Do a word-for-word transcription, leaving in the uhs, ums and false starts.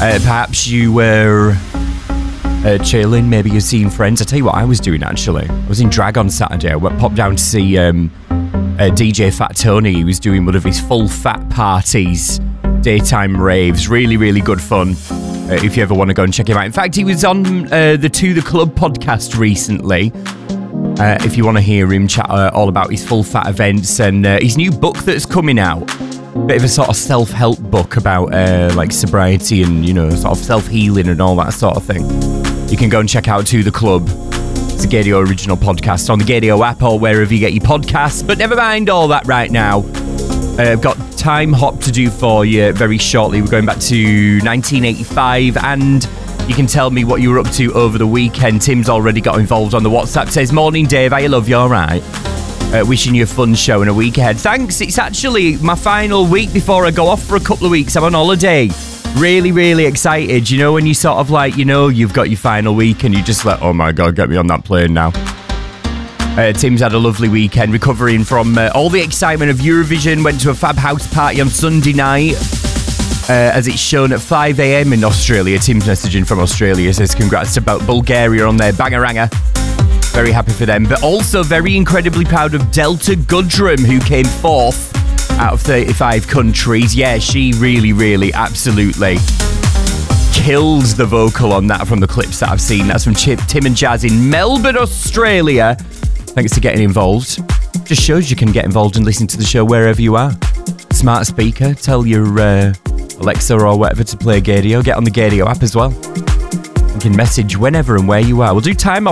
Uh, perhaps you were uh, chilling, maybe you've seen friends. I tell you what I was doing actually. I was in drag on Saturday. I went, popped down to see um, uh, D J Fat Tony. He was doing one of his full fat parties, daytime raves. Really, really good fun. Uh, if you ever want to go and check him out. In fact, he was on uh, the To The Club podcast recently. Uh, if you want to hear him chat uh, all about his full fat events and uh, his new book that's coming out. Bit of a sort of self-help book about uh, like sobriety and, you know, sort of self-healing and all that sort of thing. You can go and check out To The Club. It's a Gadio original podcast on the Gadio app or wherever you get your podcasts. But never mind all that right now. Uh, I've got Time Hop to do for you very shortly. We're going back to nineteen eighty-five and you can tell me what you were up to over the weekend. Tim's already got involved on the WhatsApp. Says, morning Dave, I love you, all right? Uh, wishing you a fun show and a week ahead. Thanks, it's actually my final week before I go off for a couple of weeks. I'm on holiday. Really, really excited. You know when you sort of like, you know, you've got your final week and you just like, oh my God, get me on that plane now. Uh, Tim's had a lovely weekend recovering from uh, all the excitement of Eurovision. Went to a Fab House party on Sunday night. Uh, as it's shown at five a.m. in Australia. Tim's messaging from Australia says congrats to Bulgaria on their bangaranga. Very happy for them, but also very incredibly proud of Delta Goodrum, who came fourth out of thirty-five countries. Yeah, she really, really, absolutely killed the vocal on that from the clips that I've seen. That's from Chip, Tim and Jazz in Melbourne, Australia. Thanks for getting involved. Just shows you can get involved and listen to the show wherever you are. Smart speaker, tell your uh, Alexa or whatever to play Gadio. Get on the Gadio app as well. You can message whenever and where you are. We'll do time